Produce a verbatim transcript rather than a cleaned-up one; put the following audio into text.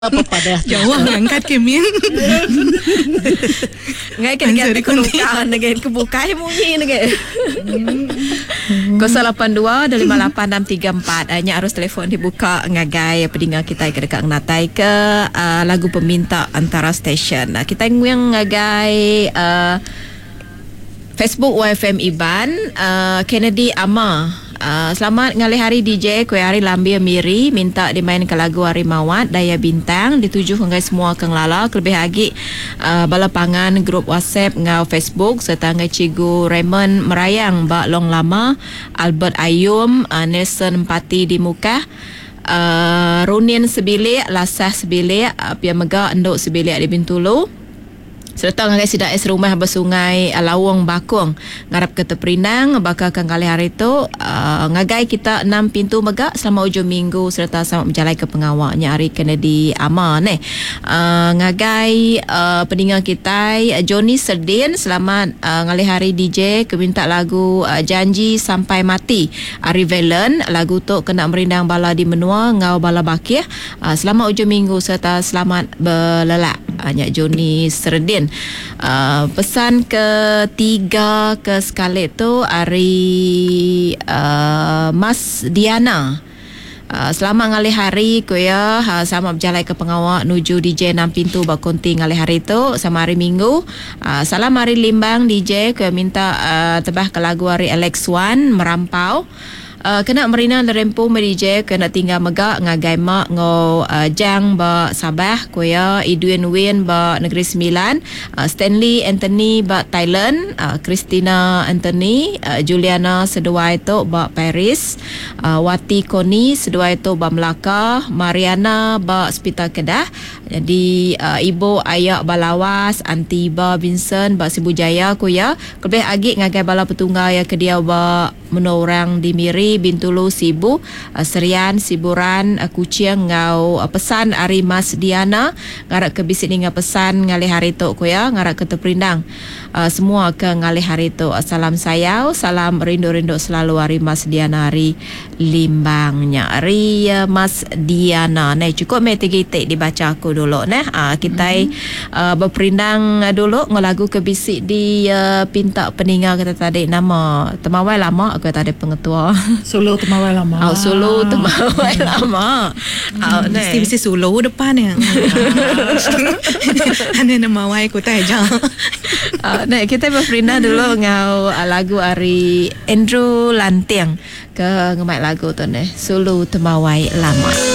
apa pada jauh angkat Kemin ngai kan kita kebukaan ngai kebukai mungkin ngai kosong lapan dua dua lima lapan enam tiga empat hanya harus telefon dibuka ngagai pendengar kita ke dekat ngatai ke uh, lagu peminta antara stesen. Uh, kita yang ngagai uh, Facebook Y F M Iban uh, Kennedy Ama. Uh, selamat ngalih hari D J Kue hari Lambi Miri minta dimainkan lagu Hari Mawat Daya Bintang dituju ke semua keng lala kelebih lagi uh, balapangan grup WhatsApp ngau Facebook serta ngai Cigu Raymond Merayang Bak Long Lama Albert Ayum uh, Nelson Empati di muka uh, Runin Sebilik Lasah Sebilik uh, Pia Megak Enduk Sebilik di Bintulu serta ngagai sidak es rumah bersungai Lawang Bakung ngarap ke Teperinang bakal kang kali hari tu uh, ngagai kita enam pintu megak selama hujung minggu serta selamat berjalan ke pengawaknya hari Kennedy Aman eh uh, ngagai uh, pendengar kita Johnny Serdin selamat uh, ngali hari D J keminta lagu uh, Janji Sampai Mati Ari Valen lagu tu kena merindang bala di menua ngau bala bakir uh, selamat hujung minggu serta selamat berlelak hanya Johnny Serdin. Uh, pesan ketiga ke sekali tu hari uh, Mas Diana. Uh, selamat ngalih hari kuya uh, selamat berjalan ke pengawak nuju D J enam pintu bakonti ngalih hari tu sama hari Minggu. Uh, salam hari Limbang D J kuya minta uh, tebah ke lagu hari Alex Wan Merampau. Uh, kena merina lerempu medije kena tinggal megak ngagai mak ngo uh, jang ba Sabah kuya Edwin Win ba Negeri Sembilan uh, Stanley Anthony ba Thailand uh, Christina Anthony uh, Juliana Seduai tu ba Paris uh, Wati Koni Seduai tu ba Melaka Mariana ba Hospital Kedah jadi uh, ibu ayak balawas Anti ba Vincent ba Sibujaya kuya kelebih agi ngagai bala petunggal ya ke dia ba menorang di Miri Bintulu Sibu uh, Serian Siburan uh, Kucing ngau uh, pesan Ari Mas Diana ngarak ke bisik ni ngau pesan ngalih hari tu ko ya ngarak ke Teperindang uh, semua ke ngalih hari tu uh, salam sayau salam rindu-rindu selalu Ari Mas Diana Ari Limbangnya Ari uh, Mas Diana nah cukup me tiga-tiga dibaca aku dulu nah uh, kita mm-hmm. uh, berperindang uh, dulu ngelagu ke bisik di uh, pinta peninggal kita tadi nama temawai lama aku tadi pengetua Solo temawai lama. Oh, Solo temawai lama. Oh, hmm, mesti mesti Solo depan ya. Ane nama wai ko tai jang. Uh, nah, kita berperindah dulu ngau uh, lagu Ari Andrew Lantiang ke ngemai lagu tu ne Solo temawai lama.